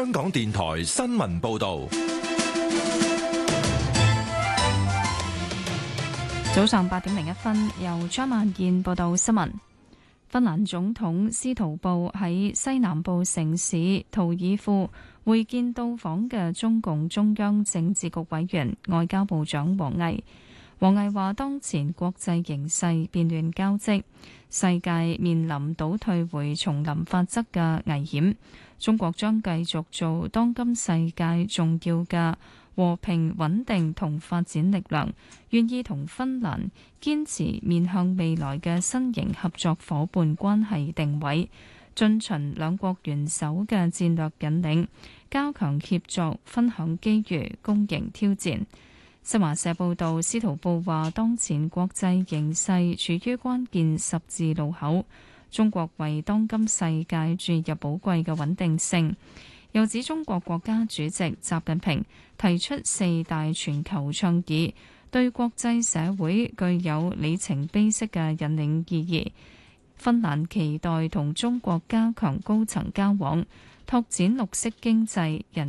香港電台新聞報道。 早上8:01，由張曼燕報道新聞。芬蘭總統司徒布喺西南部城市圖爾庫會見到訪嘅中共中央政治局委員外交部長王毅。王毅話：當前國際形勢變亂交織，世界面臨倒退回叢林法則嘅危險。中國將繼續做當今世界重要嘅和平穩定同發展力量，願意同芬蘭堅持面向未來嘅新型合作夥伴關係定位，遵循兩國元首嘅戰略引領，加強協作，分享機遇，共迎挑戰。新華社報道，司徒布話：當前國際形勢處於關鍵十字路口，中國為當今世界注入寶貴嘅穩定性。又指中國國家主席習近平提出4大全球倡議，對國際社會具有里程碑式嘅引領意義。芬蘭期待同中國加強高層交往，拓展綠色經濟、人